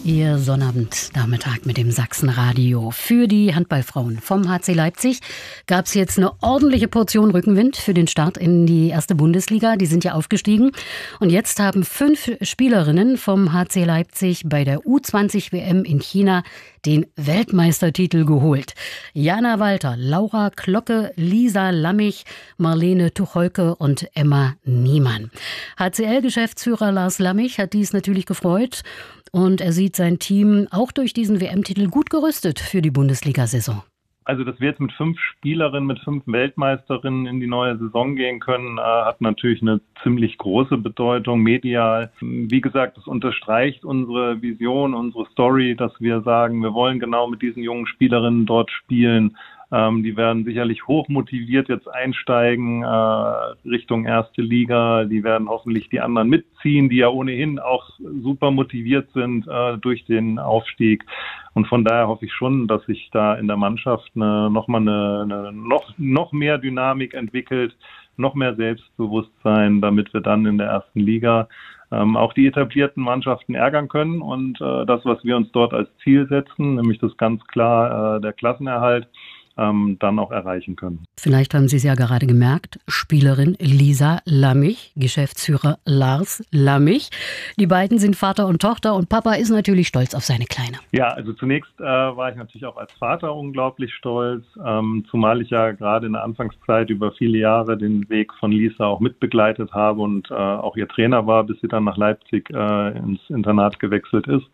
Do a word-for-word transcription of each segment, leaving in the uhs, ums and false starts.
Ihr Sonnabend-Nachmittag mit dem Sachsenradio. Für die Handballfrauen vom H C Leipzig gab es jetzt eine ordentliche Portion Rückenwind für den Start in die erste Bundesliga. Die sind ja aufgestiegen. Und jetzt haben fünf Spielerinnen vom H C Leipzig bei der U zwanzig W M in China den Weltmeistertitel geholt. Jana Walter, Laura Klocke, Lisa Lammich, Marlene Tucholke und Emma Niemann. H C L-Geschäftsführer Lars Lammich hat dies natürlich gefreut. Und er sieht sein Team auch durch diesen W M-Titel gut gerüstet für die Bundesliga-Saison. Also, dass wir jetzt mit fünf Spielerinnen, mit fünf Weltmeisterinnen in die neue Saison gehen können, äh, hat natürlich eine ziemlich große Bedeutung medial. Wie gesagt, das unterstreicht unsere Vision, unsere Story, dass wir sagen, wir wollen genau mit diesen jungen Spielerinnen dort spielen. Ähm, die werden sicherlich hochmotiviert jetzt einsteigen äh, Richtung erste Liga. Die werden hoffentlich die anderen mitziehen, die ja ohnehin auch super motiviert sind äh, durch den Aufstieg. Und von daher hoffe ich schon, dass sich da in der Mannschaft eine, nochmal eine, eine noch, noch mehr Dynamik entwickelt, noch mehr Selbstbewusstsein, damit wir dann in der ersten Liga ähm, auch die etablierten Mannschaften ärgern können. Und äh, das, was wir uns dort als Ziel setzen, nämlich das ganz klar äh, der Klassenerhalt, Ähm, dann auch erreichen können. Vielleicht haben Sie es ja gerade gemerkt, Spielerin Lisa Lammich, Geschäftsführer Lars Lammich. Die beiden sind Vater und Tochter und Papa ist natürlich stolz auf seine Kleine. Ja, also zunächst äh, war ich natürlich auch als Vater unglaublich stolz, ähm, zumal ich ja gerade in der Anfangszeit über viele Jahre den Weg von Lisa auch mitbegleitet habe und äh, auch ihr Trainer war, bis sie dann nach Leipzig äh, ins Internat gewechselt ist.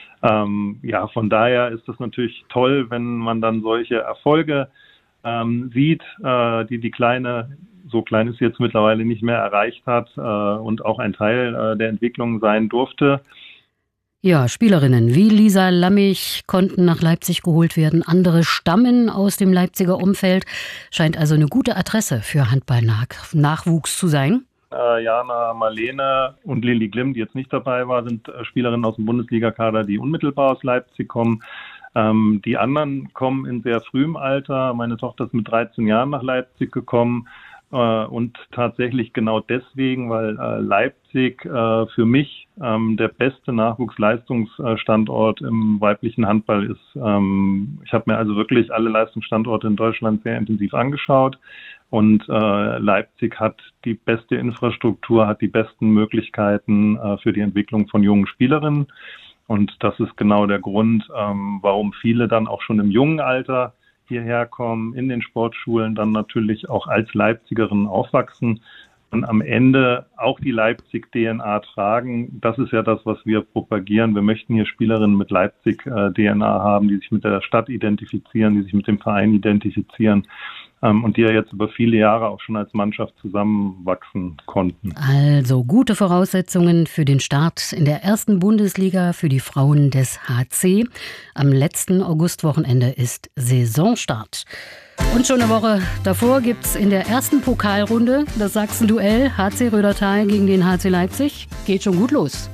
Ähm, ja, von daher ist es natürlich toll, wenn man dann solche Erfolge ähm, sieht, äh, die die Kleine, so klein ist sie jetzt mittlerweile, nicht mehr erreicht hat äh, und auch ein Teil äh, der Entwicklung sein durfte. Ja, Spielerinnen wie Lisa Lammich konnten nach Leipzig geholt werden. Andere stammen aus dem Leipziger Umfeld. Scheint also eine gute Adresse für Handball-Nachwuchs zu sein. Äh, Jana, Marlene und Lilly Glimm, die jetzt nicht dabei war, sind äh, Spielerinnen aus dem Bundesliga-Kader, die unmittelbar aus Leipzig kommen. Ähm, die anderen kommen in sehr frühem Alter. Meine Tochter ist mit dreizehn Jahren nach Leipzig gekommen. Äh, und tatsächlich genau deswegen, weil äh, Leipzig äh, für mich ähm, der beste Nachwuchsleistungsstandort im weiblichen Handball ist. Ähm, ich habe mir also wirklich alle Leistungsstandorte in Deutschland sehr intensiv angeschaut. Und äh, Leipzig hat die beste Infrastruktur, hat die besten Möglichkeiten äh, für die Entwicklung von jungen Spielerinnen. Und das ist genau der Grund, ähm, warum viele dann auch schon im jungen Alter hierher kommen, in den Sportschulen dann natürlich auch als Leipzigerinnen aufwachsen und am Ende auch die Leipzig-D N A tragen. Das ist ja das, was wir propagieren. Wir möchten hier Spielerinnen mit Leipzig-D N A haben, die sich mit der Stadt identifizieren, die sich mit dem Verein identifizieren. Und die ja jetzt über viele Jahre auch schon als Mannschaft zusammenwachsen konnten. Also gute Voraussetzungen für den Start in der ersten Bundesliga für die Frauen des H C. Am letzten Augustwochenende ist Saisonstart. Und schon eine Woche davor gibt es in der ersten Pokalrunde das Sachsen-Duell H C Rödertal gegen den H C Leipzig. Geht schon gut los.